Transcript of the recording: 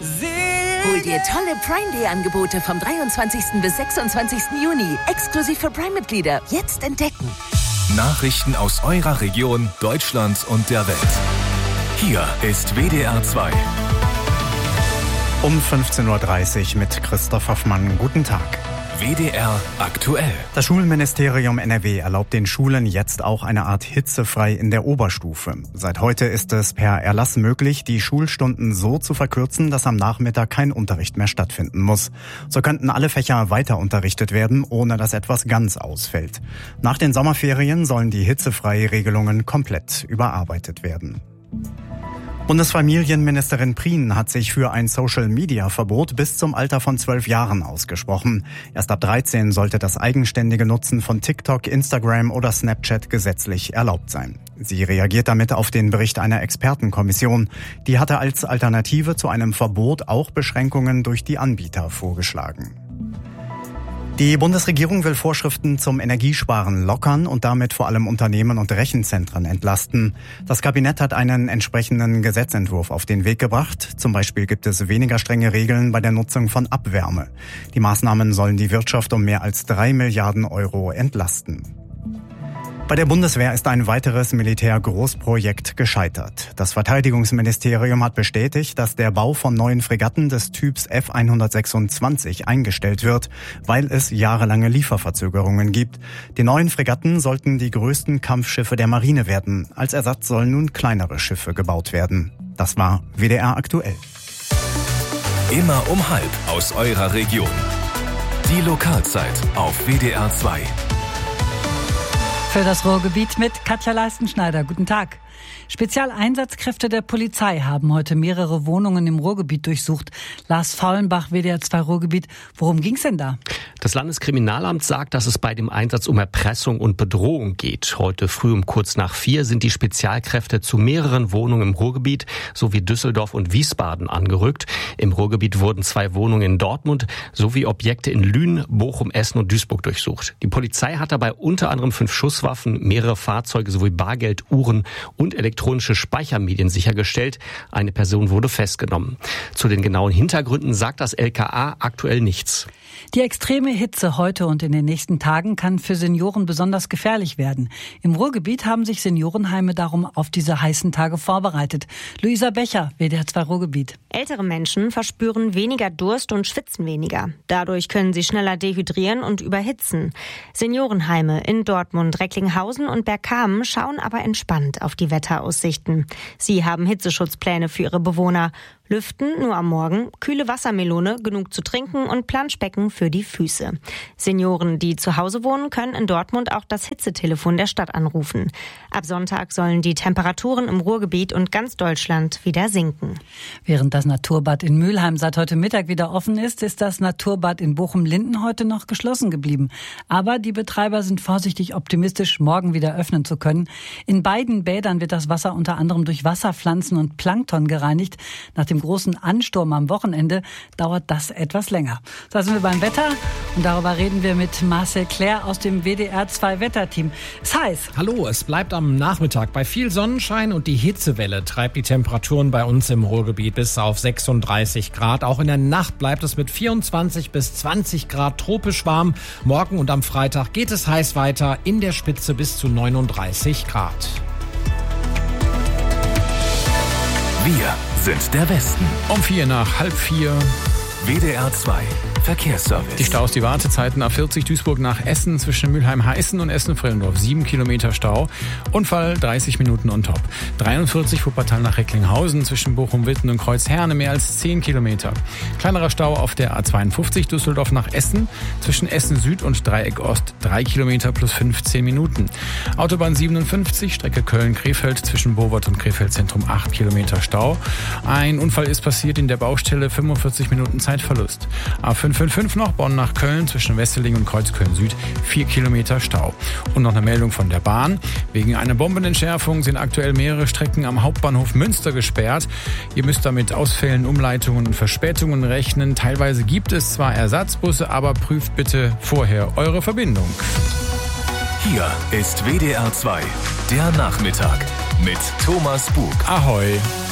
Hol dir tolle Prime Day Angebote vom 23. bis 26. Juni. Exklusiv für Prime-Mitglieder. Jetzt entdecken. Nachrichten aus eurer Region, Deutschland und der Welt. Hier ist WDR 2. Um 15.30 Uhr mit Christoph Hoffmann. Guten Tag. WDR aktuell. Das Schulministerium NRW erlaubt den Schulen jetzt auch eine Art hitzefrei in der Oberstufe. Seit heute ist es per Erlass möglich, die Schulstunden so zu verkürzen, dass am Nachmittag kein Unterricht mehr stattfinden muss. So könnten alle Fächer weiter unterrichtet werden, ohne dass etwas ganz ausfällt. Nach den Sommerferien sollen die hitzefreie Regelungen komplett überarbeitet werden. Bundesfamilienministerin Prien hat sich für ein Social-Media-Verbot bis zum Alter von 12 Jahren ausgesprochen. Erst ab 13 sollte das eigenständige Nutzen von TikTok, Instagram oder Snapchat gesetzlich erlaubt sein. Sie reagiert damit auf den Bericht einer Expertenkommission. Die hatte als Alternative zu einem Verbot auch Beschränkungen durch die Anbieter vorgeschlagen. Die Bundesregierung will Vorschriften zum Energiesparen lockern und damit vor allem Unternehmen und Rechenzentren entlasten. Das Kabinett hat einen entsprechenden Gesetzentwurf auf den Weg gebracht. Zum Beispiel gibt es weniger strenge Regeln bei der Nutzung von Abwärme. Die Maßnahmen sollen die Wirtschaft um mehr als 3 Milliarden Euro entlasten. Bei der Bundeswehr ist ein weiteres Militärgroßprojekt gescheitert. Das Verteidigungsministerium hat bestätigt, dass der Bau von neuen Fregatten des Typs F-126 eingestellt wird, weil es jahrelange Lieferverzögerungen gibt. Die neuen Fregatten sollten die größten Kampfschiffe der Marine werden. Als Ersatz sollen nun kleinere Schiffe gebaut werden. Das war WDR aktuell. Immer um 12:30 aus eurer Region. Die Lokalzeit auf WDR 2. Für das Ruhrgebiet mit Katja Leistenschneider. Guten Tag. Spezialeinsatzkräfte der Polizei haben heute mehrere Wohnungen im Ruhrgebiet durchsucht. Lars Faulenbach, WDR 2 Ruhrgebiet. Worum ging's denn da? Das Landeskriminalamt sagt, dass es bei dem Einsatz um Erpressung und Bedrohung geht. Heute früh um kurz nach 4 sind die Spezialkräfte zu mehreren Wohnungen im Ruhrgebiet sowie Düsseldorf und Wiesbaden angerückt. Im Ruhrgebiet wurden 2 Wohnungen in Dortmund sowie Objekte in Lünen, Bochum, Essen und Duisburg durchsucht. Die Polizei hat dabei unter anderem 5 Schusswaffen, mehrere Fahrzeuge sowie Bargeld, Uhren und elektronische Speichermedien sichergestellt. Eine Person wurde festgenommen. Zu den genauen Hintergründen sagt das LKA aktuell nichts. Die extreme Hitze heute und in den nächsten Tagen kann für Senioren besonders gefährlich werden. Im Ruhrgebiet haben sich Seniorenheime darum auf diese heißen Tage vorbereitet. Luisa Becher, WDR 2 Ruhrgebiet. Ältere Menschen verspüren weniger Durst und schwitzen weniger. Dadurch können sie schneller dehydrieren und überhitzen. Seniorenheime in Dortmund, Recklinghausen und Bergkamen schauen aber entspannt auf die Wetteraussichten. Sie haben Hitzeschutzpläne für ihre Bewohner. Lüften nur am Morgen, kühle Wassermelone, genug zu trinken und Planschbecken für die Füße. Senioren, die zu Hause wohnen, können in Dortmund auch das Hitzetelefon der Stadt anrufen. Ab Sonntag sollen die Temperaturen im Ruhrgebiet und ganz Deutschland wieder sinken. Während das Naturbad in Mülheim seit heute Mittag wieder offen ist, ist das Naturbad in Bochum-Linden heute noch geschlossen geblieben. Aber die Betreiber sind vorsichtig optimistisch, morgen wieder öffnen zu können. In beiden Bädern wird das Wasser unter anderem durch Wasserpflanzen und Plankton gereinigt. Nach dem großen Ansturm am Wochenende dauert das etwas länger. Da sind wir beim Wetter und darüber reden wir mit Marcel Claire aus dem WDR 2 Wetterteam. Es heißt: Hallo, es bleibt am Nachmittag bei viel Sonnenschein und die Hitzewelle treibt die Temperaturen bei uns im Ruhrgebiet bis auf 36 Grad. Auch in der Nacht bleibt es mit 24 bis 20 Grad tropisch warm. Morgen und am Freitag geht es heiß weiter, in der Spitze bis zu 39 Grad. Wir sind der Westen. Um 3:45. WDR 2 Verkehrsservice. Die Staus, die Wartezeiten A40 Duisburg nach Essen zwischen Mülheim-Heißen und Essen-Frillendorf. 7 Kilometer Stau. Unfall 30 Minuten on top. 43 Wuppertal nach Recklinghausen zwischen Bochum-Witten und Kreuzherne mehr als 10 Kilometer. Kleinerer Stau auf der A52 Düsseldorf nach Essen zwischen Essen Süd und Dreieck Ost. 3 Kilometer plus 15 Minuten. Autobahn 57 Strecke Köln-Krefeld zwischen Bowart und Krefeld Zentrum 8 Kilometer Stau. Ein Unfall ist passiert in der Baustelle, 45 Minuten Zeitverlust. A555 noch Bonn nach Köln zwischen Wesseling und Kreuzköln Süd 4 Kilometer Stau. Und noch eine Meldung von der Bahn. Wegen einer Bombenentschärfung sind aktuell mehrere Strecken am Hauptbahnhof Münster gesperrt. Ihr müsst damit Ausfällen, Umleitungen und Verspätungen rechnen. Teilweise gibt es zwar Ersatzbusse, aber prüft bitte vorher eure Verbindung. Hier ist WDR 2, der Nachmittag mit Thomas Bug. Ahoi!